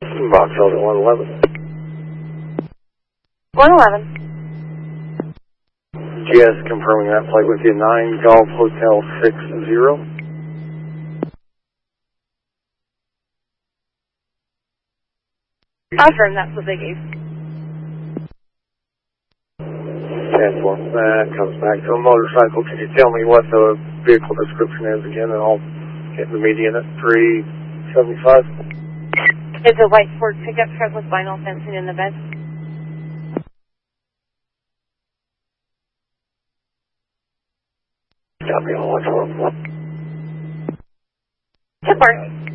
Box held at 111. 111. GS confirming that flight with you, 9 Golf Hotel 60. Affirm, that's what they gave. 10-4. That comes back to a motorcycle. Can you tell me what the vehicle description is again, and I'll get the median at 375? It's a white Ford pickup truck with vinyl fencing in the bed. Copy, all 112. Support.